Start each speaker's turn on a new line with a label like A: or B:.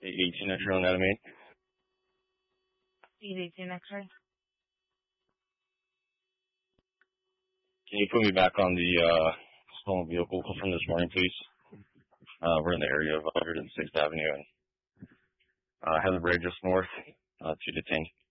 A: 818 X-ray on that, mate.
B: 818 X-ray.
A: Can you put me back on the stolen vehicle from this morning, please? We're in the area of 106th Avenue and Heather Bray just north, to detain.